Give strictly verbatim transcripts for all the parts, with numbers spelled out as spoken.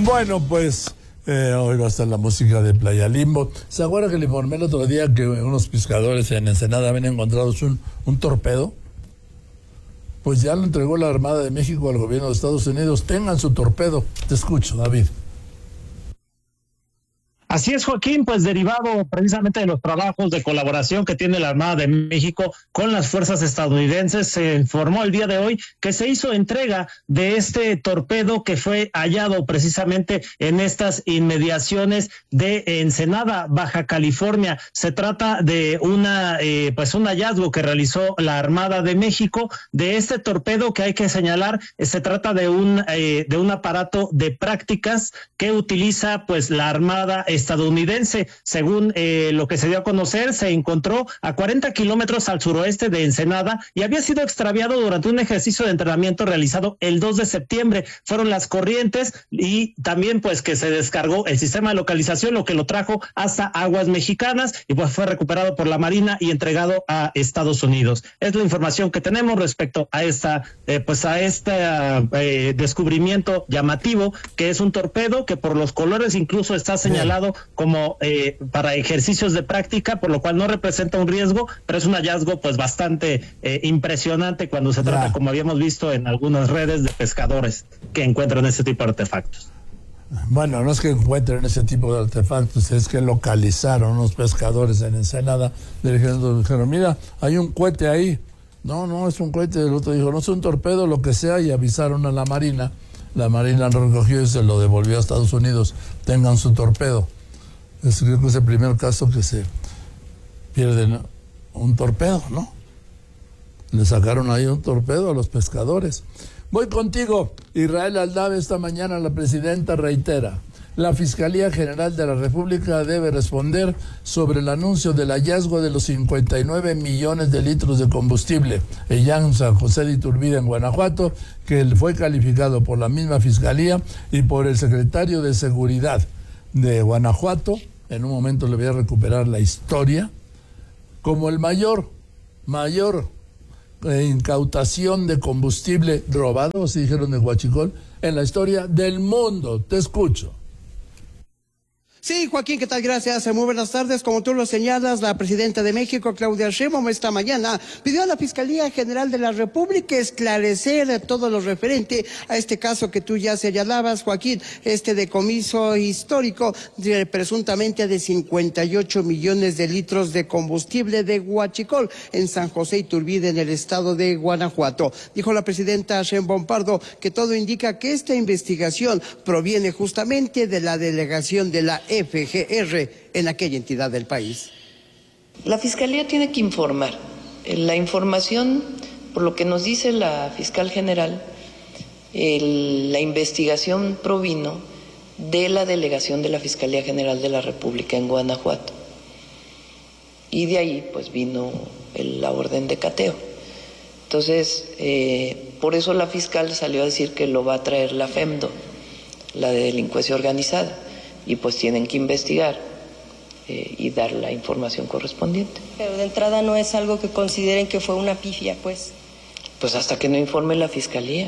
Bueno, pues eh, hoy va a estar la música de Playa Limbo. ¿Se acuerda que le informé el otro día que unos pescadores en Ensenada habían encontrado un, un torpedo? Pues ya lo entregó la Armada de México al gobierno de Estados Unidos. Tengan su torpedo. Te escucho, David. Así es, Joaquín, pues derivado precisamente de los trabajos de colaboración que tiene la Armada de México con las fuerzas estadounidenses, se informó el día de hoy que se hizo entrega de este torpedo que fue hallado precisamente en estas inmediaciones de Ensenada, Baja California. Se trata de una eh, pues un hallazgo que realizó la Armada de México de este torpedo que hay que señalar. Eh, se trata de un eh, de un aparato de prácticas que utiliza pues la Armada estadounidense. Según eh, lo que se dio a conocer, se encontró a cuarenta kilómetros al suroeste de Ensenada y había sido extraviado durante un ejercicio de entrenamiento realizado el dos de septiembre. Fueron las corrientes y también pues que se descargó el sistema de localización, lo que lo trajo hasta aguas mexicanas y pues fue recuperado por la Marina y entregado a Estados Unidos. Es la información que tenemos respecto a esta eh, pues a este eh, descubrimiento llamativo, que es un torpedo que por los colores incluso está señalado como eh, para ejercicios de práctica, por lo cual no representa un riesgo, pero es un hallazgo pues bastante eh, impresionante cuando se trata, ya. como habíamos visto en algunas redes de pescadores que encuentran ese tipo de artefactos. Bueno, no es que encuentren ese tipo de artefactos, es que localizaron unos pescadores en Ensenada, dijeron, dijeron, mira, hay un cohete ahí. No, no, es un cohete. El otro dijo, no es un torpedo, lo que sea, y avisaron a la Marina. La Marina lo recogió y se lo devolvió a Estados Unidos. Tengan su torpedo. Es, creo que es el primer caso que se pierde un torpedo, ¿no? Le sacaron ahí un torpedo a los pescadores. Voy contigo, Israel Aldave. Esta mañana la presidenta reitera: la Fiscalía General de la República debe responder sobre el anuncio del hallazgo de los cincuenta y nueve millones de litros de combustible en San José de Iturbide, en Guanajuato, que fue calificado por la misma Fiscalía y por el secretario de Seguridad de Guanajuato. En un momento le voy a recuperar la historia, como el mayor, mayor eh, incautación de combustible robado, así dijeron de Huachicol, en la historia del mundo. Te escucho. Sí, Joaquín, ¿qué tal? Gracias. Muy buenas tardes. Como tú lo señalas, la presidenta de México, Claudia Sheinbaum, esta mañana pidió a la Fiscalía General de la República esclarecer todo lo referente a este caso que tú ya señalabas, Joaquín, este decomiso histórico de, presuntamente de cincuenta y ocho millones de litros de combustible de Huachicol en San José Iturbide, en el estado de Guanajuato. Dijo la presidenta Sheinbaum Pardo que todo indica que esta investigación proviene justamente de la delegación de la F G R en aquella entidad del país. La Fiscalía tiene que informar. La información, por lo que nos dice la fiscal general, el, la investigación provino de la delegación de la Fiscalía General de la República en Guanajuato. Y de ahí pues vino el, la orden de cateo. Entonces, eh, por eso la fiscal salió a decir que lo va a traer la FEMDO, la de delincuencia organizada. Y pues tienen que investigar eh, y dar la información correspondiente. Pero de entrada no es algo que consideren que fue una pifia, pues. Pues hasta que no informe la Fiscalía.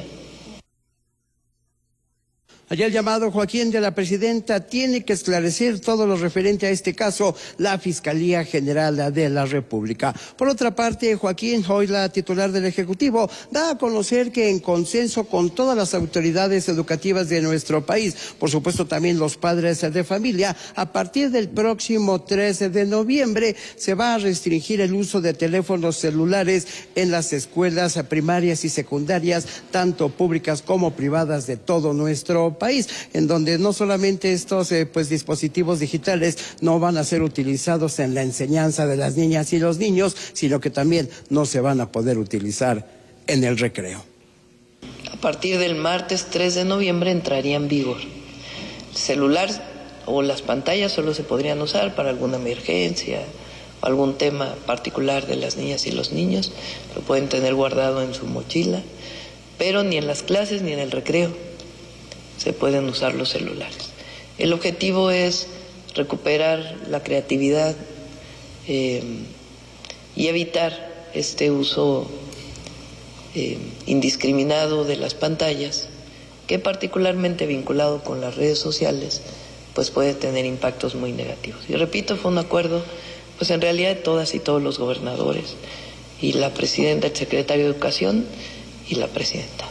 Ayer llamado, Joaquín, de la presidenta, tiene que esclarecer todo lo referente a este caso la Fiscalía General de la República. Por otra parte, Joaquín, hoy la titular del Ejecutivo da a conocer que en consenso con todas las autoridades educativas de nuestro país, por supuesto también los padres de familia, a partir del próximo trece de noviembre se va a restringir el uso de teléfonos celulares en las escuelas primarias y secundarias, tanto públicas como privadas de todo nuestro país. país, en donde no solamente estos eh, pues dispositivos digitales no van a ser utilizados en la enseñanza de las niñas y los niños, sino que también no se van a poder utilizar en el recreo. A partir del martes tres de noviembre entraría en vigor. El celular o las pantallas solo se podrían usar para alguna emergencia o algún tema particular de las niñas y los niños. Lo pueden tener guardado en su mochila, pero ni en las clases ni en el recreo se pueden usar los celulares. El objetivo es recuperar la creatividad eh, y evitar este uso eh, indiscriminado de las pantallas que particularmente vinculado con las redes sociales, pues puede tener impactos muy negativos. Y repito, fue un acuerdo, pues en realidad de todas y todos los gobernadores, y la presidenta, el secretario de Educación y la presidenta.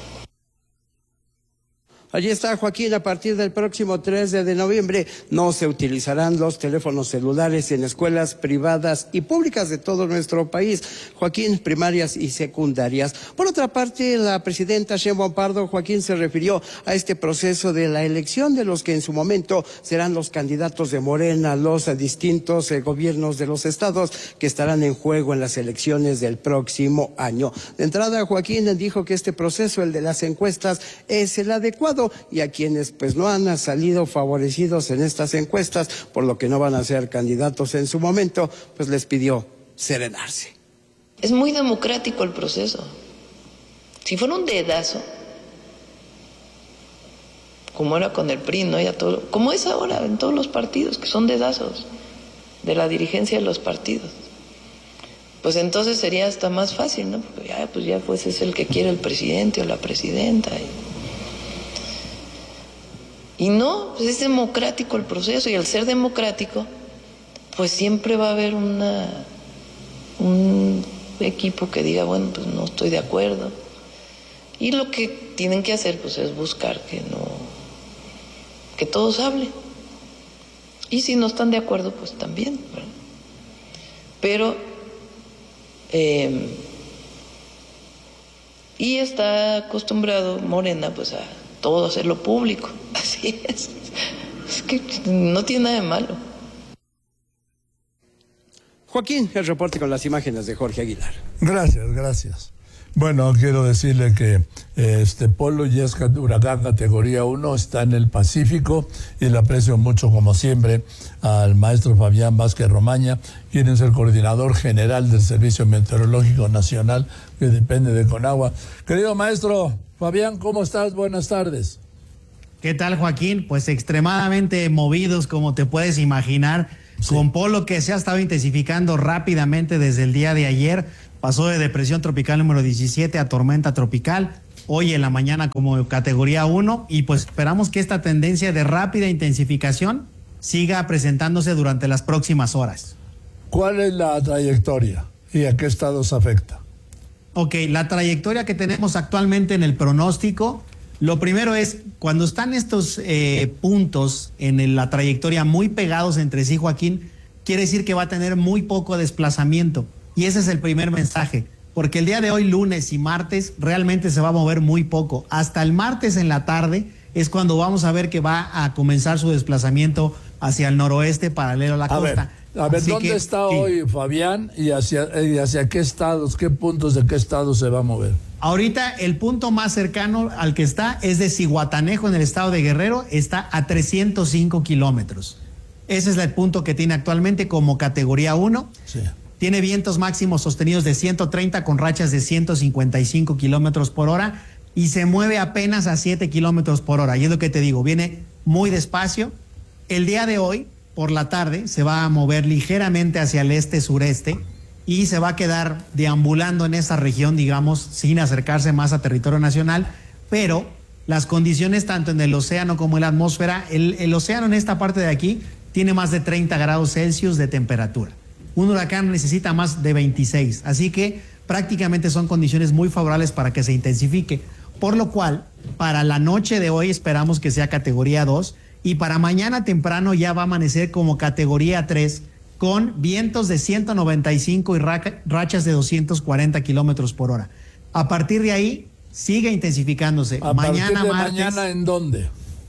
Allí está, Joaquín, a partir del próximo tres de noviembre no se utilizarán los teléfonos celulares en escuelas privadas y públicas de todo nuestro país, Joaquín, primarias y secundarias. Por otra parte, la presidenta Sheinbaum Pardo, Joaquín, se refirió a este proceso de la elección de los que en su momento serán los candidatos de Morena, los distintos eh, gobiernos de los estados que estarán en juego en las elecciones del próximo año. De entrada, Joaquín dijo que este proceso, el de las encuestas, es el adecuado, y a quienes pues no han salido favorecidos en estas encuestas, por lo que no van a ser candidatos en su momento, pues les pidió serenarse. Es muy democrático el proceso. Si fuera un dedazo, como era con el P R I, ¿no? Ya todo, como es ahora en todos los partidos, que son dedazos de la dirigencia de los partidos, pues entonces sería hasta más fácil, ¿no? Porque ya, pues ya pues es el que quiere el presidente o la presidenta. Y, y no, pues es democrático el proceso, y al ser democrático, pues siempre va a haber una un equipo que diga, bueno, pues no estoy de acuerdo. Y lo que tienen que hacer, pues es buscar que no, que todos hablen. Y si no están de acuerdo, pues también, ¿verdad? Pero, eh, y está acostumbrado Morena, pues a todo hacerlo público. Así es. Es que no tiene nada de malo. Joaquín, el reporte con las imágenes de Jorge Aguilar. Gracias, gracias. Bueno, quiero decirle que este Polo ya es huracán categoría uno, está en el Pacífico, y le aprecio mucho, como siempre, al maestro Fabián Vázquez Romaña, quien es el coordinador general del Servicio Meteorológico Nacional, que depende de Conagua. Querido maestro Fabián, ¿cómo estás? Buenas tardes. ¿Qué tal, Joaquín? Pues extremadamente movidos, como te puedes imaginar, sí. Con Polo, que se ha estado intensificando rápidamente desde el día de ayer. Pasó de depresión tropical número diecisiete a tormenta tropical, hoy en la mañana como categoría uno, y pues esperamos que esta tendencia de rápida intensificación siga presentándose durante las próximas horas. ¿Cuál es la trayectoria y a qué estados afecta? Ok, la trayectoria que tenemos actualmente en el pronóstico, lo primero es, cuando están estos eh, puntos en el, la trayectoria muy pegados entre sí, Joaquín, quiere decir que va a tener muy poco desplazamiento. Y ese es el primer mensaje, porque el día de hoy, lunes y martes, realmente se va a mover muy poco. Hasta el martes en la tarde es cuando vamos a ver que va a comenzar su desplazamiento hacia el noroeste, paralelo a la a costa. Ver, a ver, Así ¿dónde que, está sí. hoy Fabián y hacia, y hacia qué estados, qué puntos de qué estados se va a mover? Ahorita el punto más cercano al que está es de Zihuatanejo, en el estado de Guerrero, está a trescientos cinco kilómetros. Ese es el punto que tiene actualmente como categoría uno. Sí. Tiene vientos máximos sostenidos de ciento treinta con rachas de ciento cincuenta y cinco kilómetros por hora y se mueve apenas a siete kilómetros por hora. Y es lo que te digo, viene muy despacio. El día de hoy, por la tarde, se va a mover ligeramente hacia el este-sureste y se va a quedar deambulando en esa región, digamos, sin acercarse más a territorio nacional, pero las condiciones tanto en el océano como en la atmósfera, el, el océano en esta parte de aquí tiene más de treinta grados Celsius de temperatura. Un huracán necesita más de veintiséis, así que prácticamente son condiciones muy favorables para que se intensifique, por lo cual para la noche de hoy esperamos que sea categoría dos y para mañana temprano ya va a amanecer como categoría tres con vientos de ciento noventa y cinco y rachas de doscientos cuarenta kilómetros por hora. A partir de ahí sigue intensificándose. ¿A mañana, partir de martes, mañana en dónde?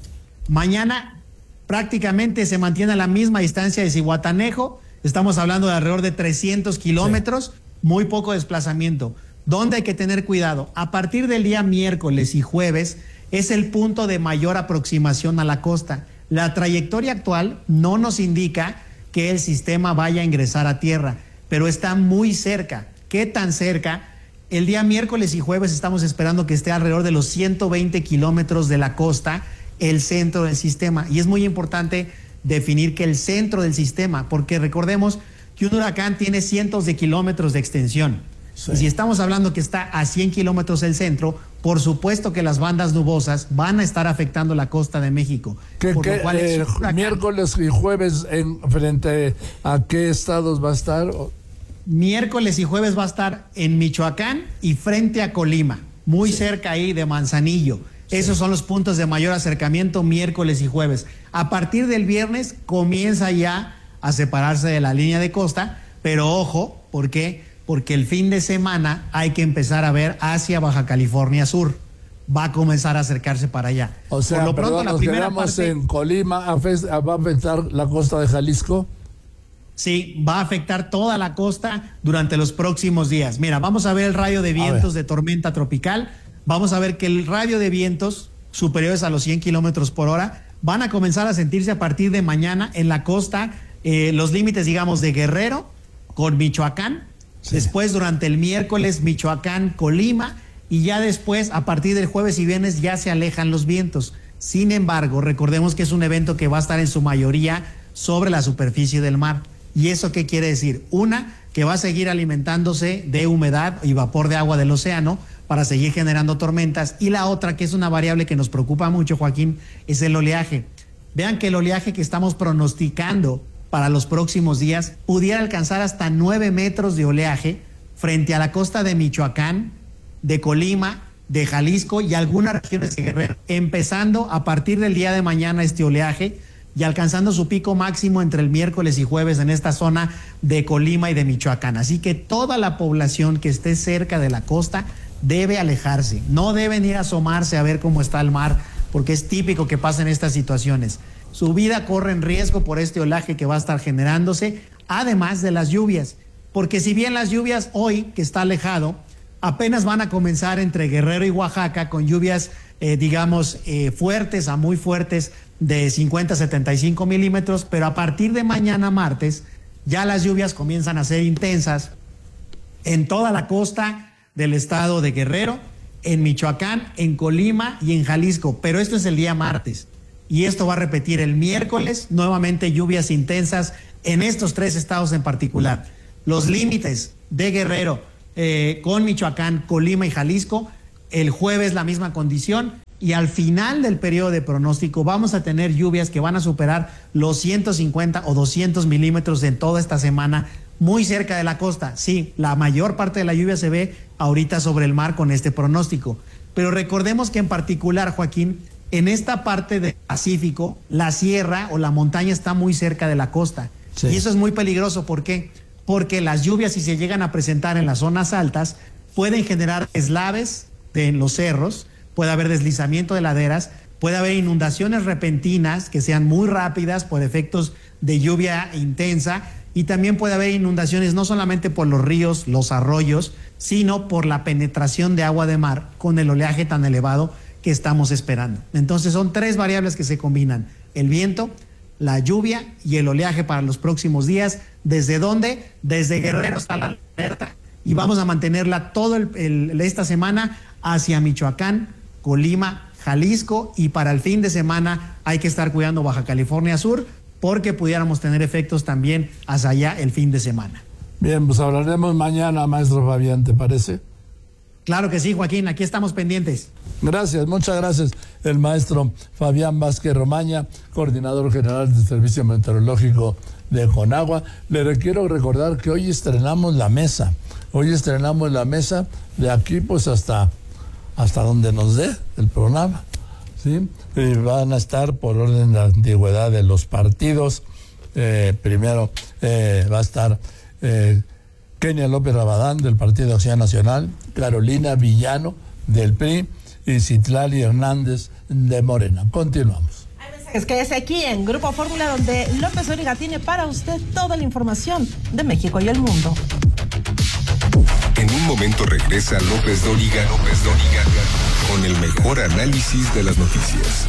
Mañana prácticamente se mantiene a la misma distancia de Zihuatanejo. Estamos hablando de alrededor de trescientos kilómetros, sí. Muy poco desplazamiento. ¿Dónde hay que tener cuidado? A partir del día miércoles y jueves es el punto de mayor aproximación a la costa. La trayectoria actual no nos indica que el sistema vaya a ingresar a tierra, pero está muy cerca. ¿Qué tan cerca? El día miércoles y jueves estamos esperando que esté alrededor de los ciento veinte kilómetros de la costa, el centro del sistema. Y es muy importante definir que el centro del sistema, porque recordemos que un huracán tiene cientos de kilómetros de extensión. Sí. Y si estamos hablando que está a cien kilómetros el centro, por supuesto que las bandas nubosas van a estar afectando la costa de México. ¿Qué, por qué, lo cual eh, miércoles y jueves en frente a qué estados va a estar? Miércoles y jueves va a estar en Michoacán y frente a Colima, muy sí. cerca ahí de Manzanillo. Sí. Esos son los puntos de mayor acercamiento miércoles y jueves. A partir del viernes comienza ya a separarse de la línea de costa, pero ojo, ¿por qué? Porque el fin de semana hay que empezar a ver hacia Baja California Sur. Va a comenzar a acercarse para allá. O sea, por lo pronto, perdón, la nos primera quedamos parte, en Colima, ¿va a afectar la costa de Jalisco? Sí, va a afectar toda la costa durante los próximos días. Mira, vamos a ver el radio de vientos de tormenta tropical. Vamos a ver que el radio de vientos superiores a los cien kilómetros por hora van a comenzar a sentirse a partir de mañana en la costa, eh, los límites, digamos, de Guerrero con Michoacán. Sí. Después, durante el miércoles, Michoacán, Colima. Y ya después, a partir del jueves y viernes, ya se alejan los vientos. Sin embargo, recordemos que es un evento que va a estar en su mayoría sobre la superficie del mar. ¿Y eso qué quiere decir? Una, que va a seguir alimentándose de humedad y vapor de agua del océano para seguir generando tormentas. Y la otra, que es una variable que nos preocupa mucho, Joaquín, es el oleaje. Vean que el oleaje que estamos pronosticando para los próximos días pudiera alcanzar hasta nueve metros de oleaje frente a la costa de Michoacán, de Colima, de Jalisco y algunas regiones de Guerrero. Empezando a partir del día de mañana este oleaje y alcanzando su pico máximo entre el miércoles y jueves en esta zona de Colima y de Michoacán. Así que toda la población que esté cerca de la costa debe alejarse. No deben ir a asomarse a ver cómo está el mar, porque es típico que pasen estas situaciones. Su vida corre en riesgo por este olaje que va a estar generándose, además de las lluvias. Porque si bien las lluvias hoy, que está alejado, apenas van a comenzar entre Guerrero y Oaxaca con lluvias, eh, digamos, eh, fuertes a muy fuertes, de cincuenta a setenta y cinco milímetros, pero a partir de mañana martes ya las lluvias comienzan a ser intensas en toda la costa del estado de Guerrero, en Michoacán, en Colima y en Jalisco, pero esto es el día martes y esto va a repetir el miércoles, nuevamente lluvias intensas en estos tres estados en particular. Los límites de Guerrero eh, con Michoacán, Colima y Jalisco, el jueves la misma condición. Y al final del periodo de pronóstico vamos a tener lluvias que van a superar los ciento cincuenta o doscientos milímetros en toda esta semana, muy cerca de la costa. Sí, la mayor parte de la lluvia se ve ahorita sobre el mar con este pronóstico. Pero recordemos que en particular, Joaquín, en esta parte del Pacífico, la sierra o la montaña está muy cerca de la costa. Sí. Y eso es muy peligroso. ¿Por qué? Porque las lluvias, si se llegan a presentar en las zonas altas, pueden generar deslaves en los cerros, puede haber deslizamiento de laderas, puede haber inundaciones repentinas que sean muy rápidas por efectos de lluvia intensa y también puede haber inundaciones no solamente por los ríos, los arroyos, sino por la penetración de agua de mar con el oleaje tan elevado que estamos esperando. Entonces son tres variables que se combinan: el viento, la lluvia y el oleaje para los próximos días. ¿Desde dónde? Desde Guerrero hasta la alerta. Y vamos a mantenerla toda esta semana hacia Michoacán, Colima, Jalisco, y para el fin de semana hay que estar cuidando Baja California Sur porque pudiéramos tener efectos también hacia allá el fin de semana. Bien, pues hablaremos mañana, maestro Fabián, ¿te parece? Claro que sí, Joaquín, aquí estamos pendientes. Gracias, muchas gracias. El maestro Fabián Vázquez Romaña, coordinador general del Servicio Meteorológico de Conagua. Le quiero recordar que hoy estrenamos la mesa. Hoy estrenamos la mesa de aquí pues hasta... hasta donde nos dé el programa, ¿sí? Y van a estar por orden de antigüedad de los partidos. Eh, primero eh, va a estar eh, Kenia López Rabadán del Partido Acción Nacional, Carolina Villano del P R I y Citlali Hernández de Morena. Continuamos. Es que es aquí en Grupo Fórmula donde López Dóriga tiene para usted toda la información de México y el mundo. En un momento regresa López Dóriga, López Dóriga, con el mejor análisis de las noticias.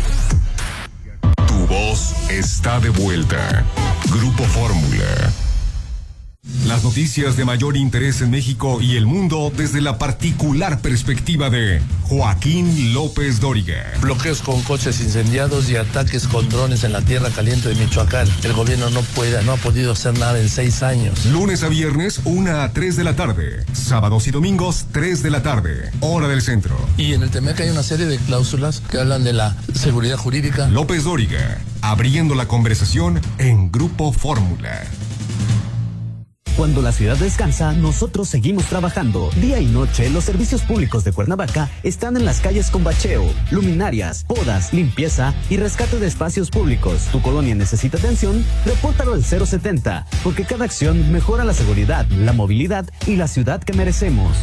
Tu voz está de vuelta. Grupo Fórmula. Las noticias de mayor interés en México y el mundo desde la particular perspectiva de Joaquín López Dóriga. Bloqueos con coches incendiados y ataques con drones en la tierra caliente de Michoacán. El gobierno no puede, no ha podido hacer nada en seis años. Lunes a viernes, una a tres de la tarde. Sábados y domingos, tres de la tarde. Hora del centro. Y en el T M E C hay una serie de cláusulas que hablan de la seguridad jurídica. López Dóriga, abriendo la conversación en Grupo Fórmula. Cuando la ciudad descansa, nosotros seguimos trabajando. Día y noche, los servicios públicos de Cuernavaca están en las calles con bacheo, luminarias, podas, limpieza y rescate de espacios públicos. ¿Tu colonia necesita atención? Repórtalo al cero setenta, porque cada acción mejora la seguridad, la movilidad y la ciudad que merecemos.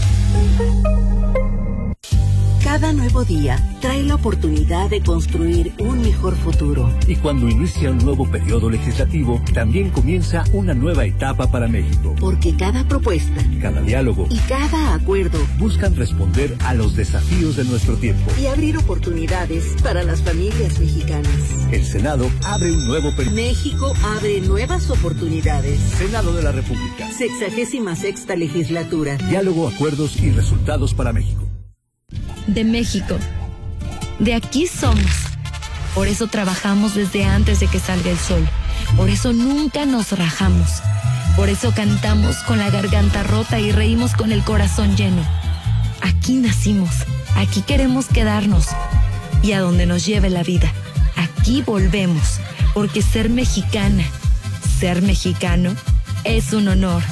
Cada nuevo día trae la oportunidad de construir un mejor futuro. Y cuando inicia un nuevo periodo legislativo, también comienza una nueva etapa para México. Porque cada propuesta, cada diálogo y cada acuerdo buscan responder a los desafíos de nuestro tiempo y abrir oportunidades para las familias mexicanas. El Senado abre un nuevo periodo. México abre nuevas oportunidades. Senado de la República. Sexagésima sexta legislatura. Diálogo, acuerdos y resultados para México. De México. De aquí somos. Por eso trabajamos desde antes de que salga el sol. Por eso nunca nos rajamos. Por eso cantamos con la garganta rota y reímos con el corazón lleno. Aquí nacimos. Aquí queremos quedarnos. Y a donde nos lleve la vida. Aquí volvemos. Porque ser mexicana, ser mexicano, es un honor.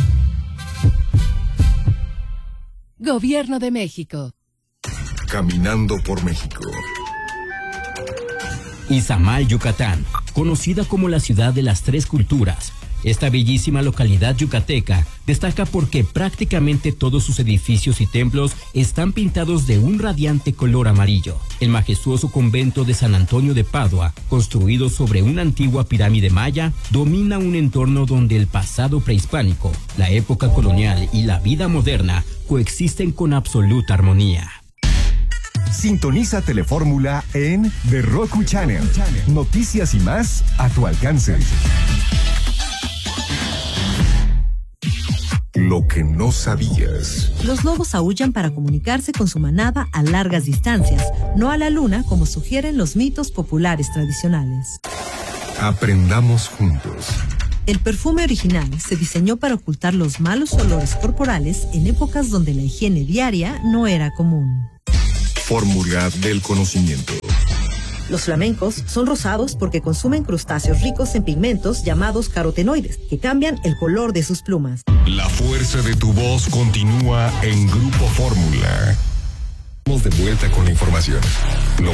Gobierno de México. Caminando por México. Izamal, Yucatán, conocida como la ciudad de las tres culturas. Esta bellísima localidad yucateca destaca porque prácticamente todos sus edificios y templos están pintados de un radiante color amarillo. El majestuoso convento de San Antonio de Padua, construido sobre una antigua pirámide maya, domina un entorno donde el pasado prehispánico, la época colonial y la vida moderna coexisten con absoluta armonía. Sintoniza Telefórmula en The Roku Channel. Noticias y más a tu alcance. Lo que no sabías. Los lobos aúllan para comunicarse con su manada a largas distancias, no a la luna como sugieren los mitos populares tradicionales. Aprendamos juntos. El perfume original se diseñó para ocultar los malos olores corporales en épocas donde la higiene diaria no era común. Fórmula del conocimiento. Los flamencos son rosados porque consumen crustáceos ricos en pigmentos llamados carotenoides, que cambian el color de sus plumas. La fuerza de tu voz continúa en Grupo Fórmula. Vamos de vuelta con la información.